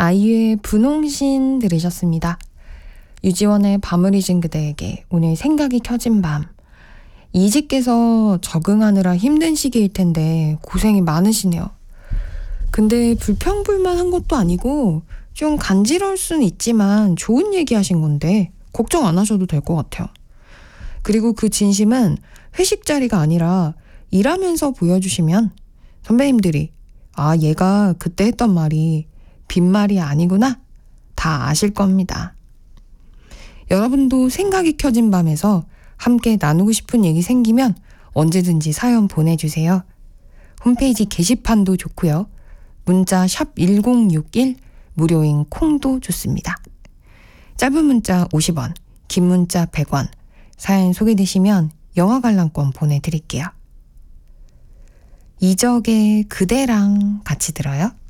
아이유의 분홍신 들으셨습니다. 유지원의 밤을 잊은 그대에게 오늘 생각이 켜진 밤. 이직께서 적응하느라 힘든 시기일 텐데 고생이 많으시네요. 근데 불평불만한 것도 아니고 좀 간지러울 수는 있지만 좋은 얘기 하신 건데 걱정 안 하셔도 될 것 같아요. 그리고 그 진심은 회식 자리가 아니라 일하면서 보여주시면 선배님들이 아, 얘가 그때 했던 말이 빈말이 아니구나 다 아실 겁니다. 여러분도 생각이 켜진 밤에서 함께 나누고 싶은 얘기 생기면 언제든지 사연 보내주세요. 홈페이지 게시판도 좋고요. 문자 샵 1061 무료인 콩도 좋습니다. 짧은 문자 50원, 긴 문자 100원, 사연 소개되시면 영화 관람권 보내드릴게요. 이적의 그대랑 같이 들어요.